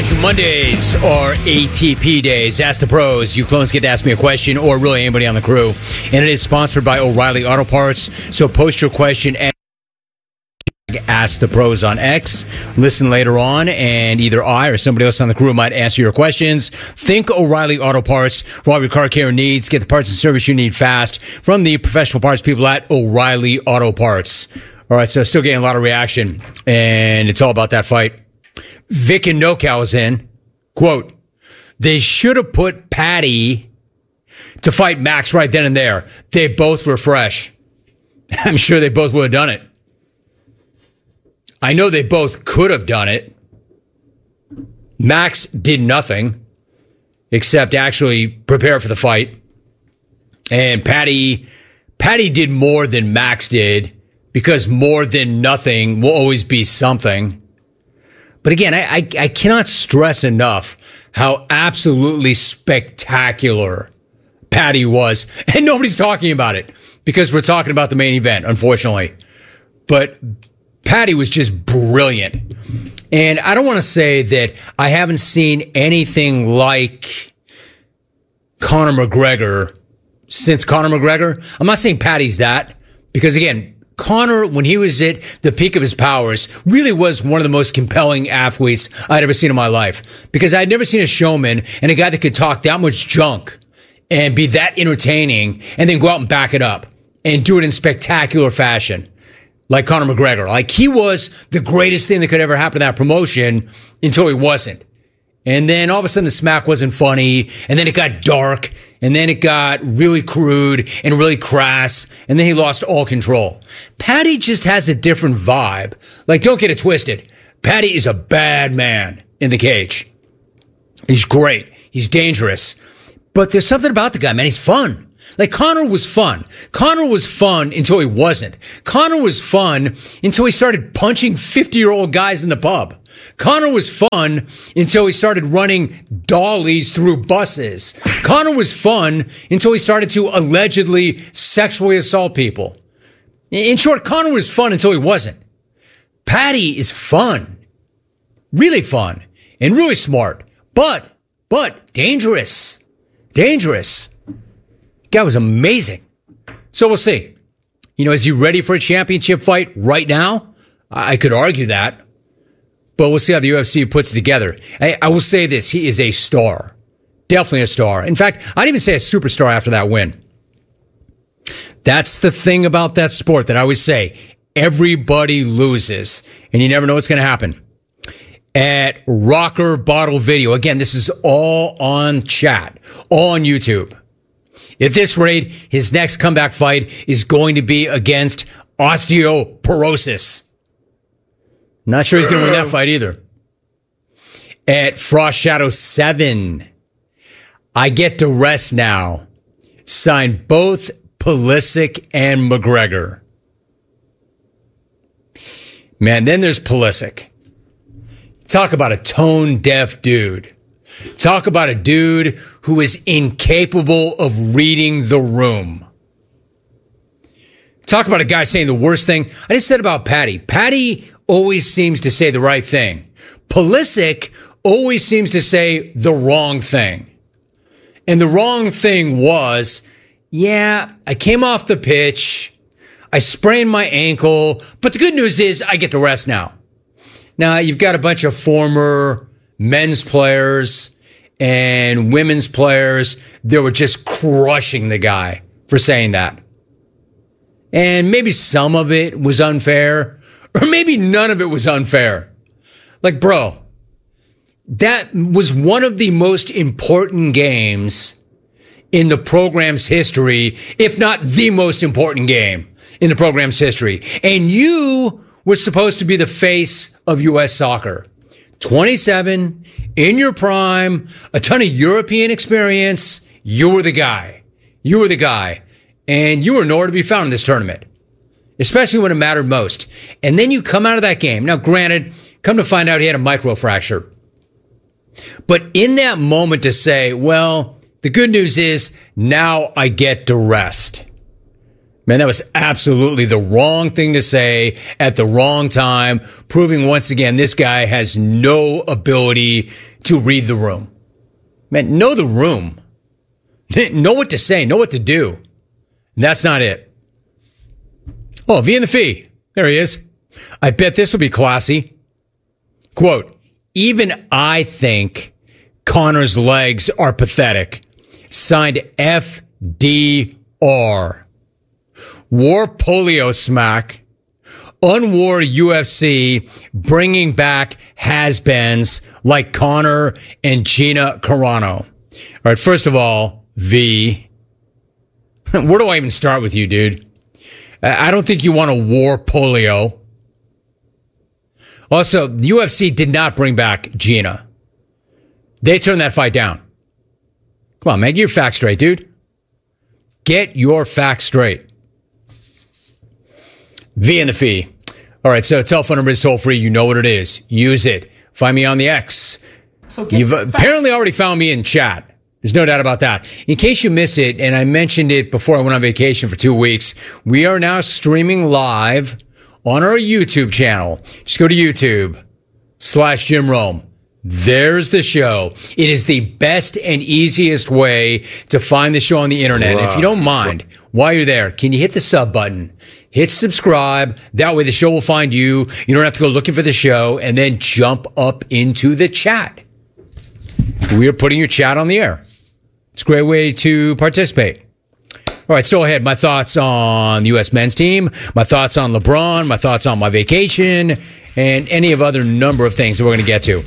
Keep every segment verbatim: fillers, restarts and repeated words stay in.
remind you, Mondays are A T P days. Ask the pros. You clones get to ask me a question, or really anybody on the crew. And it is sponsored by O'Reilly Auto Parts. So post your question and Ask the Pros on X. Listen later on, and either I or somebody else on the crew might answer your questions. Think O'Reilly Auto Parts for all your car care needs. Get the parts and service you need fast from the professional parts people at O'Reilly Auto Parts. All right, so still getting a lot of reaction, and it's all about that fight. Vic and NoCal is in. Quote, they should have put Paddy to fight Max right then and there. They both were fresh. I'm sure they both would have done it. I know they both could have done it. Max did nothing except actually prepare for the fight. And Paddy, Paddy did more than Max did, because more than nothing will always be something. But again, I, I, I cannot stress enough how absolutely spectacular Paddy was. And nobody's talking about it because we're talking about the main event, unfortunately. But Paddy was just brilliant. And I don't want to say that I haven't seen anything like Conor McGregor since Conor McGregor. I'm not saying Paddy's that, because again, Conor, when he was at the peak of his powers, really was one of the most compelling athletes I'd ever seen in my life. Because I'd never seen a showman and a guy that could talk that much junk and be that entertaining and then go out and back it up and do it in spectacular fashion. Like Conor McGregor. Like, he was the greatest thing that could ever happen to that promotion until he wasn't. And then all of a sudden the smack wasn't funny, and then it got dark, and then it got really crude and really crass, and then he lost all control. Paddy just has a different vibe. Like, don't get it twisted. Paddy is a bad man in the cage. He's great. He's dangerous. But there's something about the guy, man. He's fun. Like, Conor was fun. Conor was fun until he wasn't. Conor was fun until he started punching fifty-year-old guys in the pub. Conor was fun until he started running dollies through buses. Conor was fun until he started to allegedly sexually assault people. In short, Conor was fun until he wasn't. Paddy is fun. Really fun. And really smart. But, but, dangerous. Dangerous. Guy was amazing. So we'll see. You know, is he ready for a championship fight right now? I could argue that. But we'll see how the U F C puts it together. I, I will say this. He is a star. Definitely a star. In fact, I'd even say a superstar after that win. That's the thing about that sport that I always say. Everybody loses. And you never know what's going to happen. At Rocker Bottle Video. Again, this is all on chat. All on YouTube. At this rate, his next comeback fight is going to be against osteoporosis. Not sure he's going to win that fight either. At Frost Shadow seven, I get to rest now. Signed both Pulisic and McGregor. Man, then there's Pulisic. Talk about a tone-deaf dude. Talk about a dude who is incapable of reading the room. Talk about a guy saying the worst thing. I just said about Paddy. Paddy always seems to say the right thing. Pulisic always seems to say the wrong thing. And the wrong thing was, yeah, I came off the pitch. I sprained my ankle. But the good news is I get to rest now. Now, you've got a bunch of former men's players and women's players that were just crushing the guy for saying that. And maybe some of it was unfair, or maybe none of it was unfair. Like, bro, that was one of the most important games in the program's history, if not the most important game in the program's history. And you were supposed to be the face of U S soccer. twenty-seven, in your prime, a ton of European experience. You were the guy. You were the guy. And you were nowhere to be found in this tournament, especially when it mattered most. And then you come out of that game. Now, granted, come to find out he had a microfracture. But in that moment to say, well, the good news is now I get to rest. Man, that was absolutely the wrong thing to say at the wrong time, proving once again this guy has no ability to read the room. Man, know the room. Know what to say. Know what to do. And that's not it. Oh, V and the Fee. There he is. I bet this will be classy. Quote, even I think Conor's legs are pathetic. Signed F D R. War polio smack. Unwar U F C bringing back has-beens like Conor and Gina Carano. All right, first of all, V, where do I even start with you, dude? I don't think you want to war polio. Also, the U F C did not bring back Gina. They turned that fight down. Come on, man, get your facts straight, dude. Get your facts straight. V and the Fee. All right, so telephone number is toll free. You know what it is. Use it. Find me on the X. So You've apparently already found me in chat. There's no doubt about that. In case you missed it, and I mentioned it before I went on vacation for two weeks, we are now streaming live on our YouTube channel. Just go to YouTube slash Jim Rome. There's the show. It is the best and easiest way to find the show on the internet. Wow. If you don't mind, while you're there, can you hit the sub button? Hit subscribe. That way the show will find you. You don't have to go looking for the show and then jump up into the chat. We are putting your chat on the air. It's a great way to participate. All right, so ahead. My thoughts on the U S men's team, my thoughts on LeBron, my thoughts on my vacation, and any of other number of things that we're going to get to.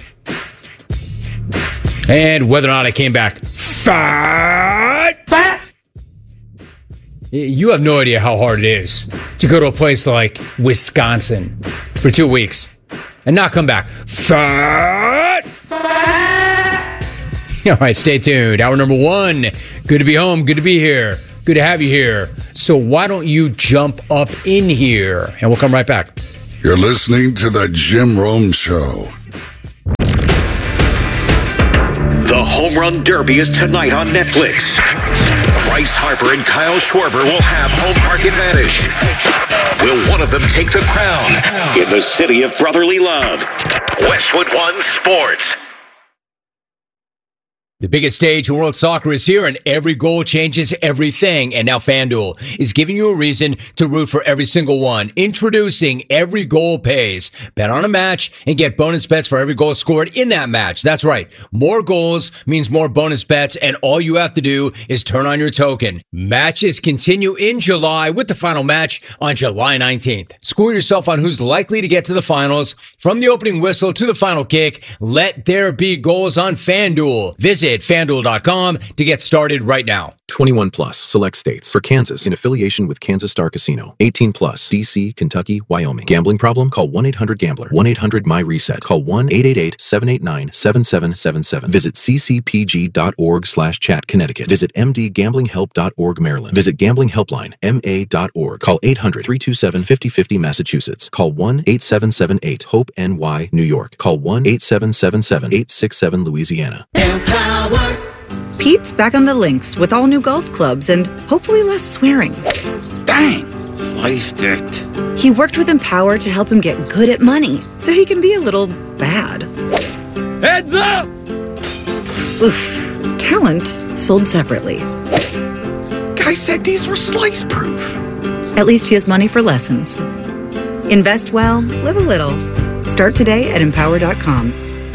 And whether or not I came back fat. Fat! You have no idea how hard it is to go to a place like Wisconsin for two weeks and not come back fat. Fat! All right, stay tuned. Hour number one. Good to be home. Good to be here. Good to have you here. So why don't you jump up in here and we'll come right back. You're listening to the Jim Rome Show. The Home Run Derby is tonight on Netflix. Bryce Harper and Kyle Schwarber will have home park advantage. Will one of them take the crown in the city of brotherly love? Westwood One Sports. The biggest stage in world soccer is here, and every goal changes everything. And now FanDuel is giving you a reason to root for every single one. Introducing Every Goal Pays. Bet on a match and get bonus bets for every goal scored in that match. That's right. More goals means more bonus bets, and all you have to do is turn on your token. Matches continue in July with the final match on July nineteenth. Score yourself on who's likely to get to the finals. From the opening whistle to the final kick, let there be goals on FanDuel. Visit FanDuel dot com to get started right now. twenty-one plus, select states. For Kansas, in affiliation with Kansas Star Casino. eighteen plus, D C, Kentucky, Wyoming. Gambling problem? Call one eight hundred gambler. one eight hundred my reset. Call one eight eight eight, seven eight nine, seven seven seven seven. Visit ccpg.org slash chat Connecticut. Visit mdgamblinghelp.org Maryland. Visit Gambling Helpline, M A dot org. Call eight hundred, three two seven, five oh five oh Massachusetts. Call one eight seven seven eight, HOPE N Y New York. Call one eight seven seven seven, eight six seven Louisiana. Empower. Pete's back on the links with all new golf clubs and hopefully less swearing. Dang, sliced it. He worked with Empower to help him get good at money so he can be a little bad. Heads up! Oof. Talent sold separately. Guy said these were slice proof. At least he has money for lessons. Invest well, live a little. Start today at empower dot com.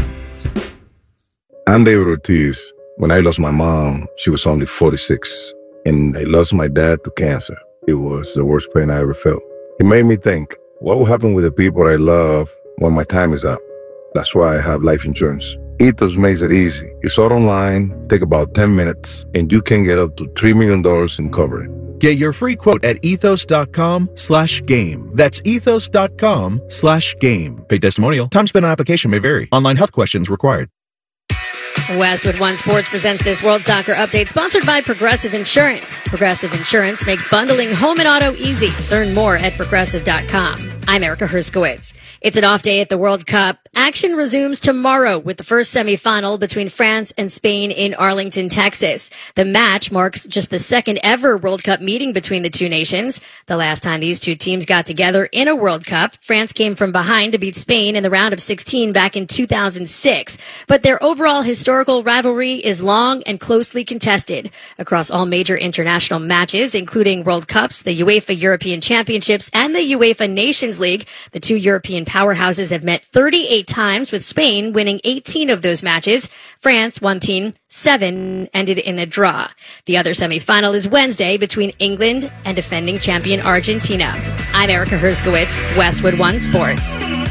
I'm David Ortiz. When I lost my mom, she was only forty-six. And I lost my dad to cancer. It was the worst pain I ever felt. It made me think, what will happen with the people I love when my time is up? That's why I have life insurance. Ethos makes it easy. It's all online, take about ten minutes, and you can get up to three million dollars in coverage. Get your free quote at ethos.com slash game. That's ethos.com slash game. Paid testimonial. Time spent on application may vary. Online health questions required. Westwood One Sports presents this World Soccer Update, sponsored by Progressive Insurance. Progressive Insurance makes bundling home and auto easy. Learn more at progressive dot com. I'm Erica Herskowitz. It's an off day at the World Cup. Action resumes tomorrow with the first semifinal between France and Spain in Arlington, Texas. The match marks just the second ever World Cup meeting between the two nations. The last time these two teams got together in a World Cup, France came from behind to beat Spain in the round of sixteen back in two thousand six. But their overall historical rivalry is long and closely contested across all major international matches, including World Cups, the UEFA European Championships, and the UEFA Nations League. The two European powerhouses have met thirty-eight times, with Spain winning eighteen of those matches. France won team seven, ended in a draw. The other semifinal is Wednesday between England and defending champion Argentina. I'm Erica Herskowitz, Westwood One Sports.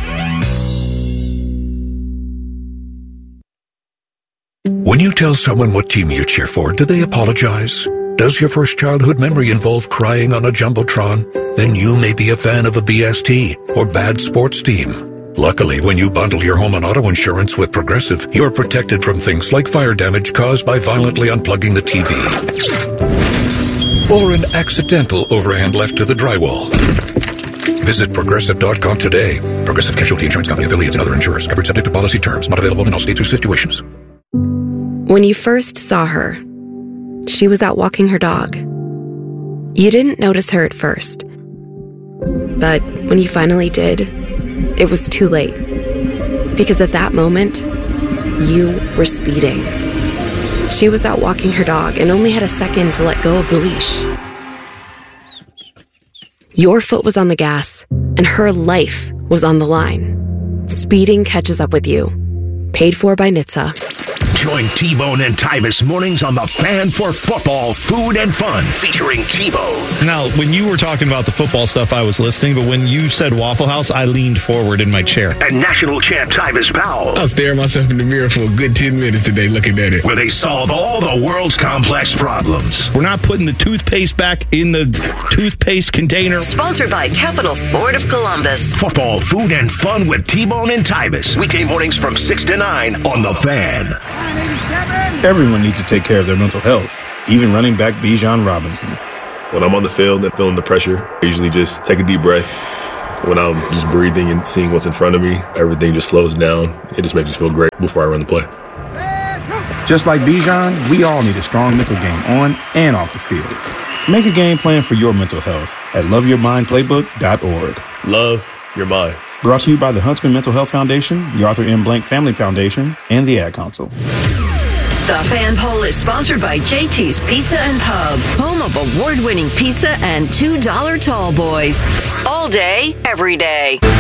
When you tell someone what team you cheer for, do they apologize? Does your first childhood memory involve crying on a Jumbotron? Then you may be a fan of a B S T or bad sports team. Luckily, when you bundle your home and auto insurance with Progressive, you're protected from things like fire damage caused by violently unplugging the T V. Or an accidental overhand left to the drywall. Visit Progressive dot com today. Progressive Casualty Insurance Company, affiliates, and other insurers. Covered subject to policy terms. Not available in all states or situations. When you first saw her, she was out walking her dog. You didn't notice her at first. But when you finally did, it was too late. Because at that moment, you were speeding. She was out walking her dog and only had a second to let go of the leash. Your foot was on the gas, and her life was on the line. Speeding catches up with you. Paid for by N H T S A. Join T-Bone and Tyvis mornings on The Fan for football, food, and fun, featuring T-Bone. Now, when you were talking about the football stuff, I was listening, but when you said Waffle House, I leaned forward in my chair. And national champ Tyvis Powell. I was staring myself in the mirror for a good ten minutes today looking at it. Where they solve all the world's complex problems. We're not putting the toothpaste back in the toothpaste container. Sponsored by Capital Ford of Columbus. Football, food, and fun with T-Bone and Tyvis. Weekday mornings from six to nine on The Fan. Everyone needs to take care of their mental health, even running back Bijan Robinson. When I'm on the field and feeling the pressure, I usually just take a deep breath. When I'm just breathing and seeing what's in front of me, everything just slows down. It just makes me feel great before I run the play. Just like Bijan, we all need a strong mental game on and off the field. Make a game plan for your mental health at love your mind playbook dot org. Love your mind. Brought to you by the Huntsman Mental Health Foundation, the Arthur M. Blank Family Foundation, and the Ad Council. The Fan Poll is sponsored by J T's Pizza and Pub, home of award-winning pizza and two dollar tall boys. All day, every day.